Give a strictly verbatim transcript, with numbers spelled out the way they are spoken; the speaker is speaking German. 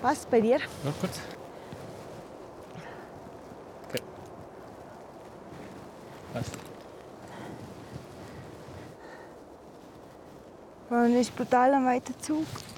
Was bei dir? Noch kurz. Okay. Was? Man ist brutal am weiten Zug.